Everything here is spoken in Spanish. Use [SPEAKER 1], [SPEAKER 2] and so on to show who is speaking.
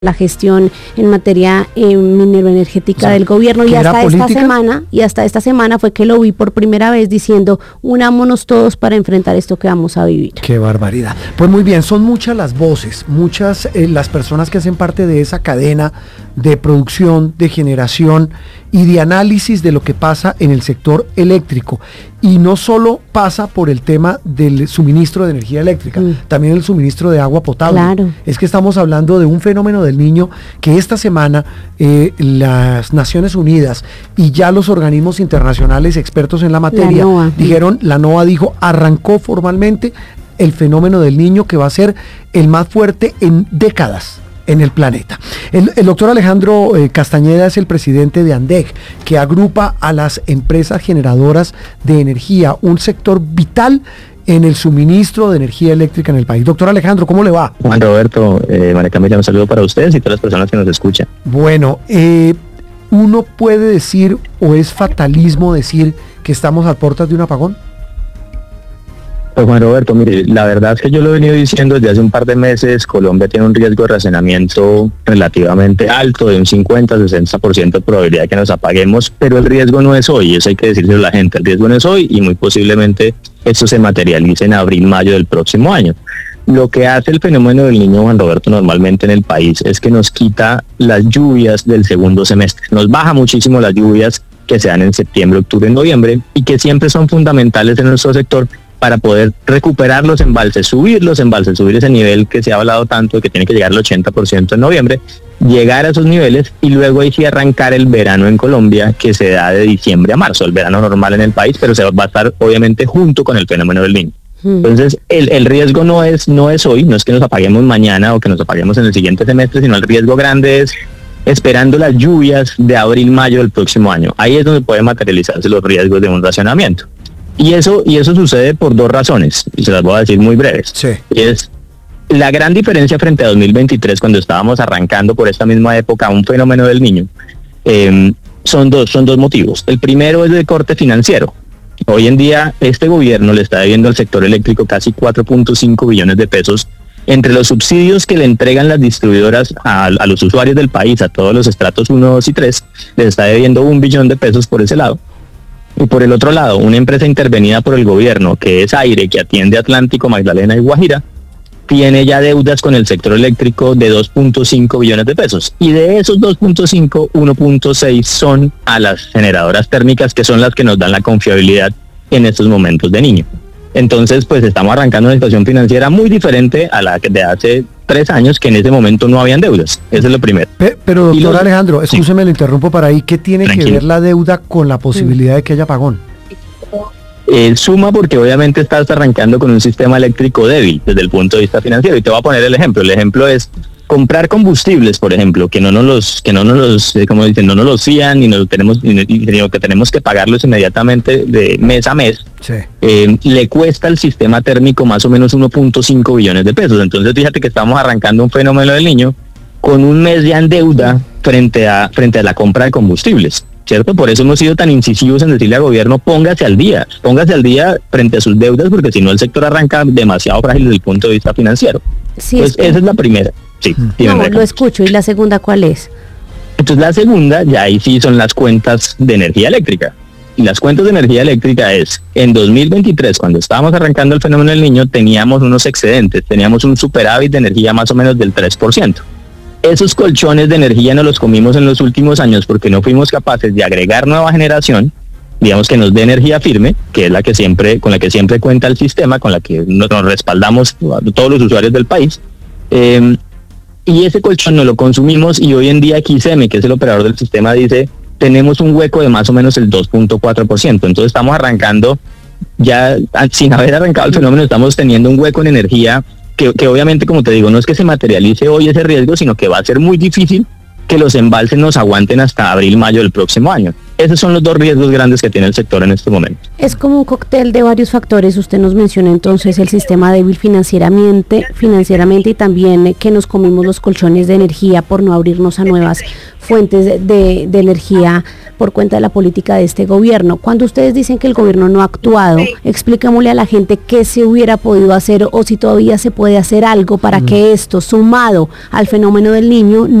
[SPEAKER 1] la gestión en materia mineroenergética del gobierno, y hasta esta semana fue que lo vi por primera vez diciendo: unámonos todos para enfrentar esto que vamos a vivir.
[SPEAKER 2] ¡Qué barbaridad! Pues muy bien, son muchas las voces, muchas las personas que hacen parte de esa cadena de producción, de generación y de análisis de lo que pasa en el sector eléctrico. Y no solo pasa por el tema del suministro de energía eléctrica, también el suministro de agua potable.
[SPEAKER 1] Claro.
[SPEAKER 2] Es que estamos hablando de un fenómeno del Niño que esta semana las Naciones Unidas y ya los organismos internacionales expertos en la materia dijeron, la NOAA dijo, arrancó formalmente el fenómeno del Niño, que va a ser el más fuerte en décadas en el planeta. El doctor Alejandro Castañeda es el presidente de ANDEC, que agrupa a las empresas generadoras de energía, un sector vital en el suministro de energía eléctrica en el país. Doctor Alejandro, ¿cómo le va?
[SPEAKER 3] Juan Roberto, María Camila, un saludo para ustedes y todas las personas que nos escuchan.
[SPEAKER 2] Bueno, ¿uno puede decir, o es fatalismo decir, que estamos a puertas de un apagón?
[SPEAKER 3] Pues Juan Roberto, mire, la verdad es que yo lo he venido diciendo desde hace un par de meses. Colombia tiene un riesgo de racionamiento relativamente alto, de un 50-60% de probabilidad de que nos apaguemos, pero el riesgo no es hoy, eso hay que decírselo a la gente, el riesgo no es hoy y muy posiblemente esto se materialice en abril-mayo del próximo año. Lo que hace el fenómeno del Niño, Juan Roberto, normalmente en el país es que nos quita las lluvias del segundo semestre, nos baja muchísimo las lluvias que se dan en septiembre, octubre, noviembre, y que siempre son fundamentales en nuestro sector para poder recuperar los embalses, subir ese nivel que se ha hablado tanto de que tiene que llegar al 80% en noviembre, llegar a esos niveles y luego ahí sí arrancar el verano en Colombia, que se da de diciembre a marzo, el verano normal en el país, pero se va a estar obviamente junto con el fenómeno del Niño. Entonces el riesgo no es hoy, no es que nos apaguemos mañana o que nos apaguemos en el siguiente semestre, sino el riesgo grande es esperando las lluvias de abril-mayo del próximo año. Ahí es donde pueden materializarse los riesgos de un racionamiento. Y eso sucede por dos razones, y se las voy a decir muy breves.
[SPEAKER 2] Sí.
[SPEAKER 3] Y es la gran diferencia frente a 2023, cuando estábamos arrancando por esta misma época un fenómeno del Niño. Son dos motivos. El primero es de corte financiero. Hoy en día este gobierno le está debiendo al sector eléctrico casi 4.5 billones de pesos entre los subsidios que le entregan las distribuidoras a los usuarios del país, a todos los estratos 1, 2 y 3, les está debiendo 1 billón de pesos por ese lado. Y por el otro lado, una empresa intervenida por el gobierno, que es Aire, que atiende Atlántico, Magdalena y Guajira, tiene ya deudas con el sector eléctrico de 2.5 billones de pesos. Y de esos 2.5, 1.6 son a las generadoras térmicas, que son las que nos dan la confiabilidad en estos momentos de Niño. Entonces, pues estamos arrancando una situación financiera muy diferente a la de hace 3 años, que en ese momento no habían deudas. Eso es lo primero.
[SPEAKER 2] Pero doctor Alejandro, escúcheme, le interrumpo para ahí. ¿Qué tiene que ver la deuda con la posibilidad de que haya apagón?
[SPEAKER 3] Suma, porque obviamente estás arrancando con un sistema eléctrico débil desde el punto de vista financiero. Y te voy a poner el ejemplo. El ejemplo es comprar combustibles, por ejemplo, que no nos los fían y sino que tenemos que pagarlos inmediatamente de mes a mes.
[SPEAKER 2] Sí.
[SPEAKER 3] Le cuesta al sistema térmico más o menos 1.5 billones de pesos. Entonces fíjate que estamos arrancando un fenómeno del Niño con un mes ya en deuda frente a la compra de combustibles, ¿cierto? Por eso hemos sido tan incisivos en decirle al gobierno: póngase al día frente a sus deudas, porque si no el sector arranca demasiado frágil desde el punto de vista financiero.
[SPEAKER 1] Sí,
[SPEAKER 3] pues esa es la primera. Sí,
[SPEAKER 1] no, lo escucho. ¿Y la segunda cuál es?
[SPEAKER 3] Entonces la segunda, ya ahí sí son las cuentas de energía eléctrica. Y las cuentas de energía eléctrica es, en 2023, cuando estábamos arrancando el fenómeno del Niño, teníamos unos excedentes, teníamos un superávit de energía más o menos del 3%. Esos colchones de energía nos los comimos en los últimos años porque no fuimos capaces de agregar nueva generación, digamos, que nos dé energía firme, que es con la que siempre cuenta el sistema, con la que nos respaldamos a todos los usuarios del país. Y ese colchón no lo consumimos, y hoy en día XM, que es el operador del sistema, dice: tenemos un hueco de más o menos el 2.4%. Entonces estamos arrancando, ya sin haber arrancado el fenómeno, estamos teniendo un hueco en energía que obviamente, como te digo, no es que se materialice hoy ese riesgo, sino que va a ser muy difícil que los embalses nos aguanten hasta abril-mayo del próximo año. Esos son los dos riesgos grandes que tiene el sector en este momento.
[SPEAKER 1] Es como un cóctel de varios factores. Usted nos menciona entonces el sistema débil financieramente y también que nos comimos los colchones de energía por no abrirnos a nuevas fuentes de energía por cuenta de la política de este gobierno. Cuando ustedes dicen que el gobierno no ha actuado, explíquemosle a la gente qué se hubiera podido hacer o si todavía se puede hacer algo para que esto, sumado al fenómeno del Niño,